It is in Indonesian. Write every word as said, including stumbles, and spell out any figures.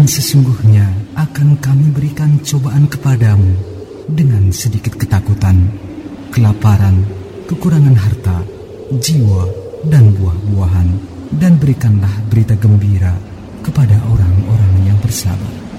sesungguhnya akan kami berikan cobaan kepadamu dengan sedikit ketakutan, kelaparan, kekurangan harta, jiwa, dan buah-buahan, dan berikanlah berita gembira kepada orang-orang yang bersabar.